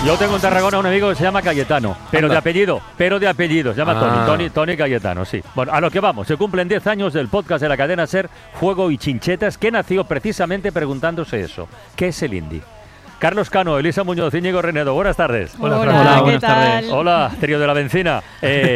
Yo tengo en Tarragona un amigo que se llama Cayetano, pero de apellido, se llama Tony Cayetano, sí. Bueno, a lo que vamos, se cumplen 10 años del podcast de la cadena SER, Juego y Chinchetas, que nació precisamente preguntándose eso, ¿qué es el indie? Carlos Cano, Elisa Muñoz, Íñigo Renedo, buenas tardes. Hola, buenas tardes. Hola, trío de la bencina.